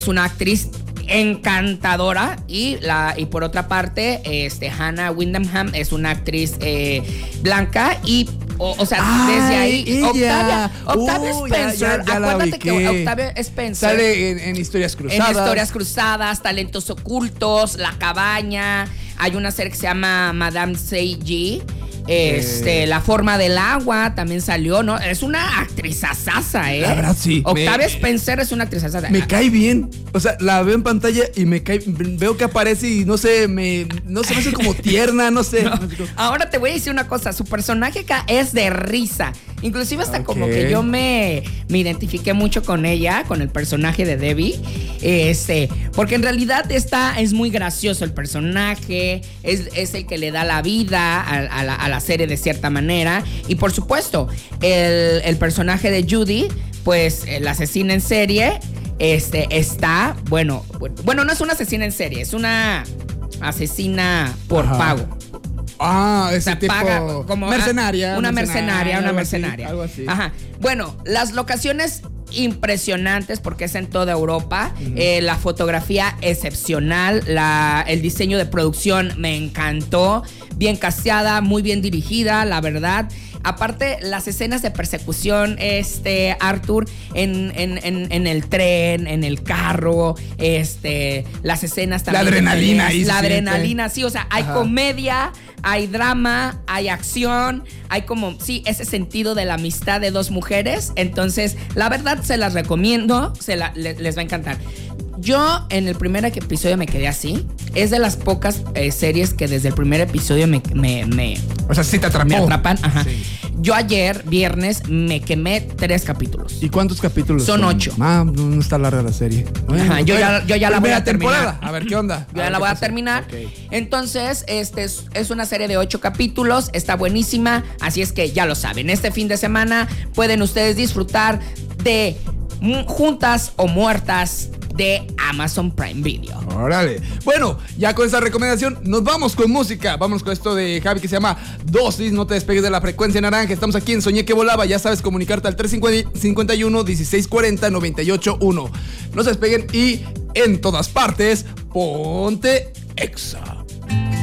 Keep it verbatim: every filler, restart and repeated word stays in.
es una actriz encantadora y la y por otra parte este Hannah Wyndham es una actriz eh, blanca y o, o sea Ay, desde ahí ella. Octavia, Octavia Uh, Spencer ya, ya, ya acuérdate que Octavia Spencer sale en, en Historias Cruzadas, en Historias Cruzadas, Talentos Ocultos, La Cabaña. Hay una serie que se llama Madame Seiji. Este, eh. La Forma del Agua también salió, ¿no? Es una actrizazaza, ¿eh? La verdad, sí. Octavia me, Spencer es una actrizazaza. Me cae bien. O sea, la veo en pantalla y me cae. Veo que aparece y no sé, me. No sé, me hace como tierna, no sé. No. Ahora te voy a decir una cosa. Su personaje acá es de risa. Inclusive hasta okay. como que yo me, me identifiqué mucho con ella, con el personaje de Debbie. Este, porque en realidad está, es muy gracioso el personaje. Es, es el que le da la vida a, a, la, a la serie de cierta manera. Y por supuesto, el, el personaje de Judy, pues el asesino en serie, este, está, bueno, bueno, no es una asesina en serie, es una asesina por Ajá. pago. Ah, ese o sea, tipo paga como mercenaria. Una mercenaria, mercenaria una algo mercenaria. Así, algo así. Ajá. Bueno, las locaciones impresionantes porque es en toda Europa. Uh-huh. Eh, la fotografía excepcional. La, el diseño de producción me encantó. Bien casteada, muy bien dirigida, la verdad. Aparte, las escenas de persecución, este, Arthur, en, en, en, en el tren, en el carro, este, las escenas también. La adrenalina ahí. La adrenalina, sí, o sea, hay Ajá. comedia, hay drama, hay acción, hay como, sí, ese sentido de la amistad de dos mujeres. Entonces, la verdad, se las recomiendo, se la, les, les va a encantar. Yo en el primer episodio me quedé así. Es de las pocas eh, series que desde el primer episodio me... me, me o sea, sí te atrapó. Me atrapan, ajá. Sí. Yo ayer, viernes, me quemé tres capítulos. ¿Y cuántos capítulos son? Son ocho. Ah, no, no está larga la serie. Bueno, ajá, yo, ya, yo ya la voy a terminar. Temporada. A ver, ¿qué onda? Yo ya la voy a terminar. Okay. Entonces, este es, es una serie de ocho capítulos. Está buenísima. Así es que ya lo saben. Este fin de semana pueden ustedes disfrutar de Juntas o Muertas de Amazon Prime Video. Órale. Bueno, ya con esta recomendación nos vamos con música. Vamos con esto de Javi que se llama Dosis. No te despegues de la frecuencia naranja. Estamos aquí en Soñé que Volaba. Ya sabes comunicarte al tres cinco uno, dieciséis cuarenta, noventa y ocho uno. No se despeguen y en todas partes, ponte Exa.